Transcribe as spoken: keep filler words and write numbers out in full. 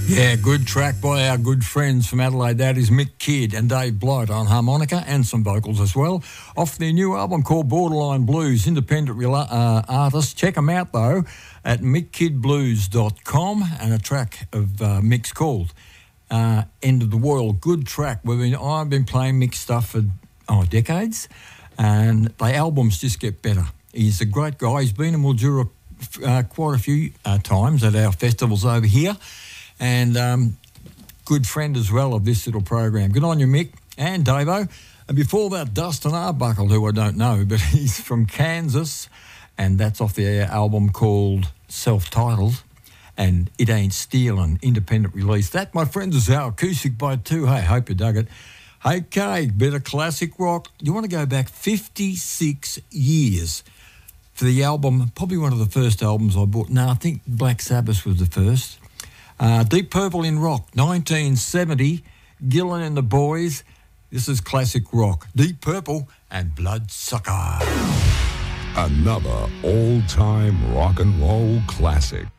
Yeah, good track by our good friends from Adelaide. That is Mick Kidd and Dave Blight on harmonica and some vocals as well. Off their new album called Borderline Blues, independent uh, artists. Check them out, though, at mick kid blues dot com, and a track of uh, Mick's called uh, End of the World. Good track. We've been, I've been playing Mick's stuff for oh, decades, and the albums just get better. He's a great guy. He's been in Mildura uh, quite a few uh, times at our festivals over here. And um, good friend as well of this little program. Good on you, Mick and Davo. And before that, Dustin Arbuckle, who I don't know, but he's from Kansas, and that's off the album called Self-Titled, and It Ain't Stealin', independent release. That, my friends, is our acoustic by two. Hey, hope you dug it. Hey, Kay, bit of classic rock. You want to go back fifty-six years for the album, probably one of the first albums I bought. No, I think Black Sabbath was the first. Uh, Deep Purple in Rock, nineteen seventy, Gillan and the Boys. This is classic rock. Deep Purple and Bloodsucker. Another old-time rock and roll classic.